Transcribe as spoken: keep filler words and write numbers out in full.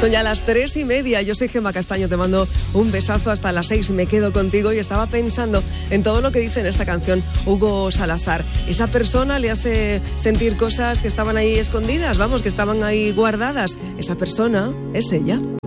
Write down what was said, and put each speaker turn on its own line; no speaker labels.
Son ya las tres y media. Yo soy Gemma Castaño, te mando un besazo hasta las seis. Me quedo contigo y estaba pensando en todo lo que dice en esta canción Hugo Salazar. Esa persona le hace sentir cosas que estaban ahí escondidas, vamos, que estaban ahí guardadas. Esa persona es ella.